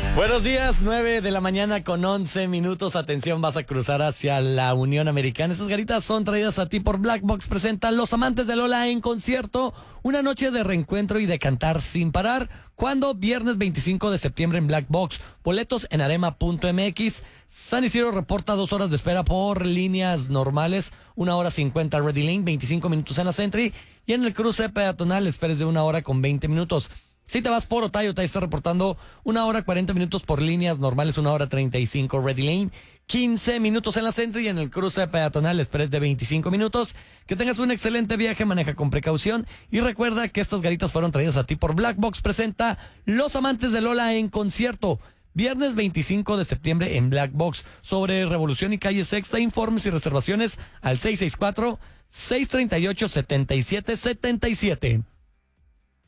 Buenos días, 9 de la mañana con 11 minutos. Atención, vas a cruzar hacia la Unión Americana. Esas garitas son traídas a ti por Black Box. Presenta Los Amantes de Lola en concierto. Una noche de reencuentro y de cantar sin parar. ¿Cuándo? Viernes 25 de septiembre en Black Box. Boletos en arema.mx. San Isidro reporta 2 horas de espera por líneas normales. 1 hora 50 Ready Lane, 25 minutos en la Sentry. Y en el cruce peatonal esperes de 1 hora con 20 minutos. Si te vas por Otay está reportando 1 hora 40 minutos por líneas normales, 1 hora 35 Ready Lane, 15 minutos en la Sentry y en el cruce peatonal esperes de 25 minutos. Que tengas un excelente viaje, maneja con precaución y recuerda que estas garitas fueron traídas a ti por Black Box. Presenta Los Amantes de Lola en concierto. Viernes 25 de septiembre en Black Box. Sobre Revolución y Calle Sexta, informes y reservaciones al 664-638-7777.